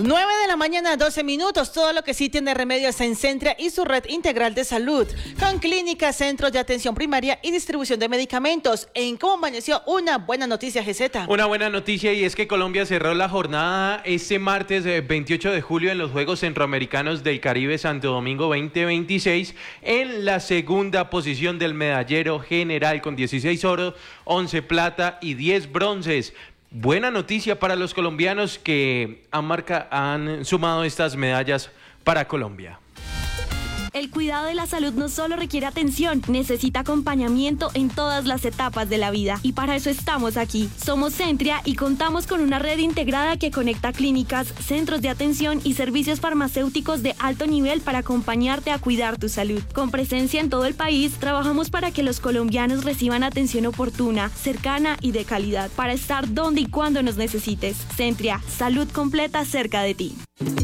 9 de la mañana, 12 minutos. Todo lo que sí tiene remedios en Centria y su red integral de salud, con clínicas, centros de atención primaria y distribución de medicamentos. En Cómo Amaneció, una buena noticia, GZ. Una buena noticia, y es que Colombia cerró la jornada este martes 28 de julio en los Juegos Centroamericanos del Caribe Santo Domingo 2026 en la segunda posición del medallero general con 16 oros, 11 plata y 10 bronces. Buena noticia para los colombianos que han sumado estas medallas para Colombia. El cuidado de la salud no solo requiere atención, necesita acompañamiento en todas las etapas de la vida. Y para eso estamos aquí. Somos Centria y contamos con una red integrada que conecta clínicas, centros de atención y servicios farmacéuticos de alto nivel para acompañarte a cuidar tu salud. Con presencia en todo el país, trabajamos para que los colombianos reciban atención oportuna, cercana y de calidad, para estar donde y cuando nos necesites. Centria, salud completa cerca de ti.